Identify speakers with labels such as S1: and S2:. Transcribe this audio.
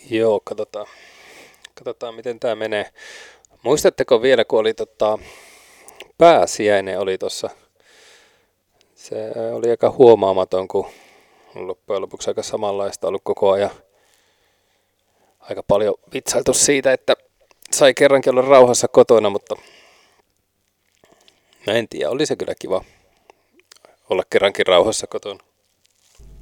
S1: Joo, katsotaan miten tämä menee. Muistatteko vielä, kun oli pääsiäinen oli tuossa. Se oli aika huomaamaton, kun on loppujen lopuksi aika samanlaista ollut koko ajan. Aika paljon vitsailtu siitä, että sai kerrankin olla rauhassa kotona, mutta mä en tiedä, oli se kyllä kiva olla kerrankin rauhassa kotona.